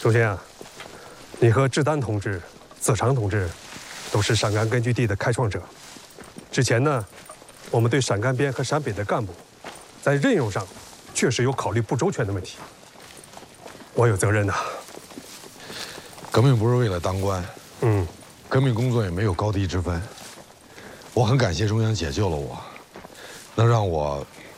首先啊，你和志丹同志、子长同志都是陕甘根据地的开创者。之前呢，我们对陕甘边和陕北的干部在任用上确实有考虑不周全的问题，我有责任呐。 革命不是为了当官，革命工作也没有高低之分。我很感谢中央解救了我，能让我